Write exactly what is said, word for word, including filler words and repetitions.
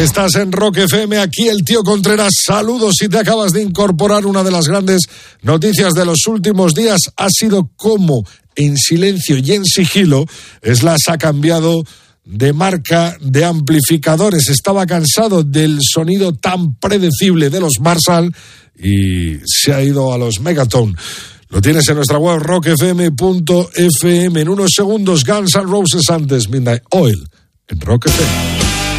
Estás en Rock F M, aquí el tío Contreras. Saludos si te acabas de incorporar. Una de las grandes noticias de los últimos días ha sido cómo en silencio y en sigilo Slash ha cambiado de marca de amplificadores. Estaba cansado del sonido tan predecible de los Marshall y se ha ido a los Megaton. Lo tienes en nuestra web rock f m punto f m. En unos segundos Guns N' Roses, antes Midnight Oil en Rock F M.